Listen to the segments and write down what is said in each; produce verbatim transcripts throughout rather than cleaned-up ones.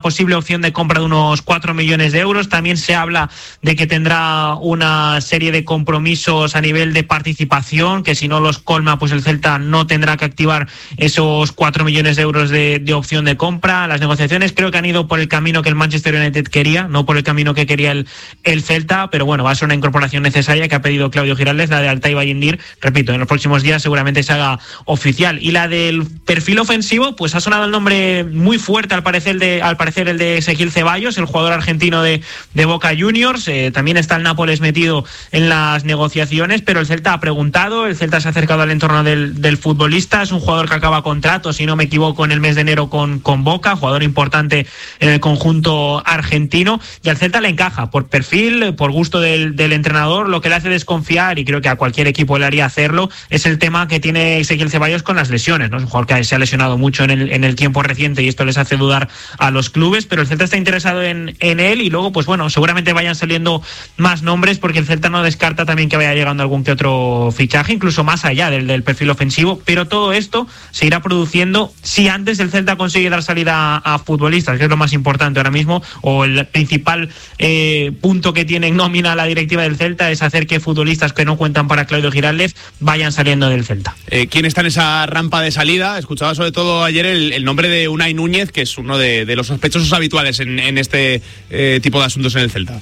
posible opción de compra de unos cuatro millones de euros. También se habla de que tendrá una serie de compromisos a nivel de participación, que si no los colma, pues el Celta no tendrá que activar esos cuatro millones de euros de, de opción de compra. Las negociaciones creo que han ido por el camino que el Manchester United quería, no por el camino que quería el, el Celta, pero bueno, va a ser una incorporación necesaria que ha pedido Claudio Giraldez, la de Altay Bayindir. Repito, en los próximos días seguramente se haga oficial. Y la del perfil ofensivo, pues ha sonado el nombre muy fuerte al parecer, de, al parecer el de Ezequiel Ceballos, el jugador argentino de, de Boca Juniors. Eh, también está el Nápoles metido en las negociaciones, pero el Celta ha preguntado, el Celta se ha acercado al entorno del, del futbolista. Es un jugador que acaba contrato, si no me equivoco, en el mes de enero con, con Boca, jugador importante en el conjunto argentino, y al Celta le encaja por perfil, por gusto del, del entrenador. Lo que le hace desconfiar, y creo que a cualquier equipo le haría hacerlo, es el tema que tiene Ezequiel Ceballos con las lesiones, ¿no? Es un jugador que se ha lesionado mucho en el, en el tiempo reciente y esto les hace dudar a los clubes, pero el Celta está interesado en, en él, y luego pues bueno, seguramente vayan saliendo más nombres, porque el Celta no descarta también que vaya llegando algún que otro fichaje, incluso más allá del, del perfil ofensivo, pero todo esto se irá produciendo si antes el Celta consigue dar salida a, a futbolistas, que es lo más importante ahora mismo, o el principal eh, punto que tiene en nómina la directiva del Celta es hacer que futbolistas que no cuentan para Claudio Giraldez vayan saliendo del Celta. Eh, ¿Quién está en esa rampa de salida? Escuchaba sobre todo ayer el, el nombre de Unai Núñez, que es uno de, de los sospechosos habituales en, en este eh, tipo de asuntos en el Celta.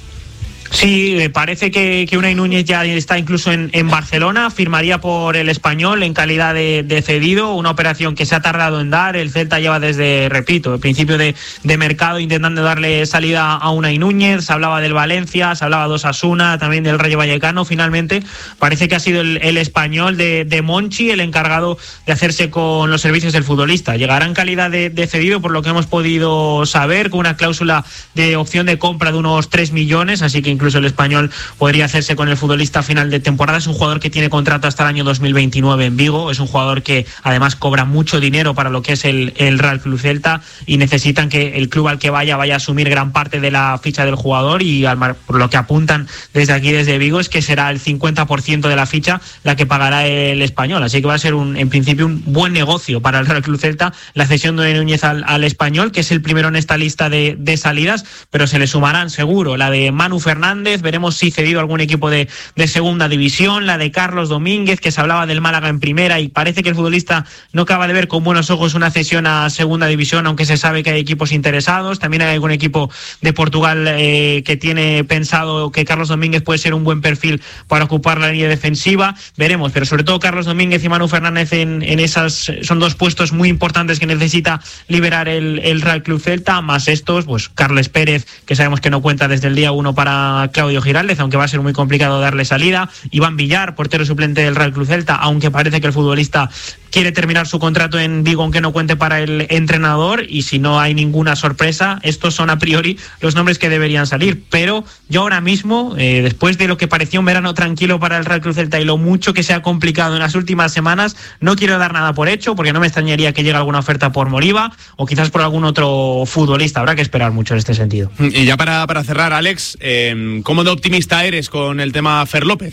Sí, parece que, que Unai Núñez ya está incluso en, en Barcelona, firmaría por el Español en calidad de, de cedido, una operación que se ha tardado en dar. El Celta lleva desde, repito, el principio de, de mercado intentando darle salida a Unai Núñez. Se hablaba del Valencia, se hablaba de Osasuna, también del Rayo Vallecano. Finalmente parece que ha sido el, el Español de, de Monchi el encargado de hacerse con los servicios del futbolista. Llegará en calidad de, de cedido, por lo que hemos podido saber, con una cláusula de opción de compra de unos tres millones, así que incluso el Español podría hacerse con el futbolista a final de temporada. Es un jugador que tiene contrato hasta el año dos mil veintinueve en Vigo, es un jugador que además cobra mucho dinero para lo que es el, el Real Club Celta, y necesitan que el club al que vaya vaya a asumir gran parte de la ficha del jugador, y al mar, por lo que apuntan desde aquí, desde Vigo, es que será el cincuenta por ciento de la ficha la que pagará el Español, así que va a ser un, en principio un buen negocio para el Real Club Celta la cesión de Núñez al, al Español, que es el primero en esta lista de, de salidas, pero se le sumarán seguro la de Manu Fernández. Veremos si cedido a algún equipo de, de segunda división, la de Carlos Domínguez, que se hablaba del Málaga en primera, y parece que el futbolista no acaba de ver con buenos ojos una cesión a segunda división, aunque se sabe que hay equipos interesados. También hay algún equipo de Portugal eh, que tiene pensado que Carlos Domínguez puede ser un buen perfil para ocupar la línea defensiva. Veremos, pero sobre todo Carlos Domínguez y Manu Fernández en, en esas son dos puestos muy importantes que necesita liberar el, el Real Club Celta, más estos, pues Carles Pérez, que sabemos que no cuenta desde el día uno para Claudio Giraldez, aunque va a ser muy complicado darle salida. Iván Villar, portero suplente del Real Club Celta, aunque parece que el futbolista quiere terminar su contrato en Vigo aunque no cuente para el entrenador, y si no hay ninguna sorpresa, estos son a priori los nombres que deberían salir. Pero yo ahora mismo, eh, después de lo que parecía un verano tranquilo para el Real Club Celta y lo mucho que se ha complicado en las últimas semanas, no quiero dar nada por hecho, porque no me extrañaría que llegue alguna oferta por Moriba o quizás por algún otro futbolista. Habrá que esperar mucho en este sentido. Y ya para, para cerrar, Alex, eh, ¿cómo de optimista eres con el tema Fer López?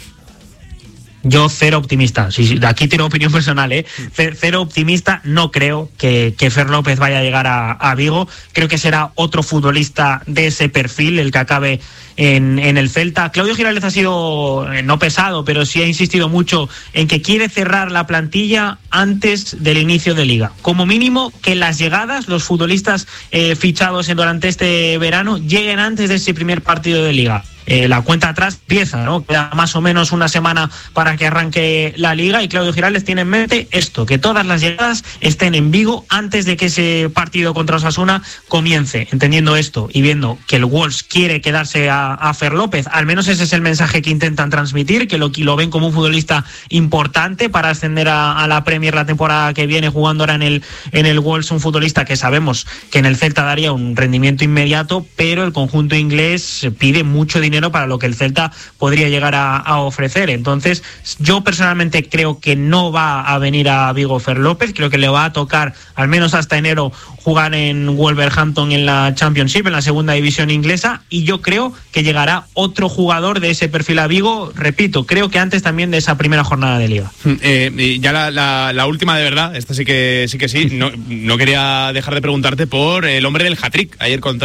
Yo cero optimista, sí, sí, aquí tengo opinión personal, ¿eh? Cero optimista, no creo que, que Fer López vaya a llegar a, a Vigo. Creo que será otro futbolista de ese perfil el que acabe en, en el Celta. Claudio Giraldez ha sido, eh, no pesado, pero sí ha insistido mucho en que quiere cerrar la plantilla antes del inicio de Liga. Como mínimo, que las llegadas, los futbolistas eh, fichados durante este verano, lleguen antes de ese primer partido de Liga. Eh, la cuenta atrás empieza, ¿no? Queda más o menos una semana para que arranque la Liga, y Claudio Giraldez tiene en mente esto, que todas las llegadas estén en Vigo antes de que ese partido contra Osasuna comience. Entendiendo esto y viendo que el Wolves quiere quedarse a, a Fer López, al menos ese es el mensaje que intentan transmitir, que lo, que lo ven como un futbolista importante para ascender a, a la Premier la temporada que viene, jugando ahora en el, en el Wolves, un futbolista que sabemos que en el Celta daría un rendimiento inmediato, pero el conjunto inglés pide mucho dinero para lo que el Celta podría llegar a, a ofrecer. Entonces, yo personalmente creo que no va a venir a Vigo Fer López. Creo que le va a tocar, al menos hasta enero, jugar en Wolverhampton en la Championship, en la segunda división inglesa, y yo creo que llegará otro jugador de ese perfil a Vigo, repito, creo que antes también de esa primera jornada de Liga. Eh, y ya la, la, la última de verdad, esta sí que sí, que sí. No, no quería dejar de preguntarte por el hombre del hat-trick ayer contra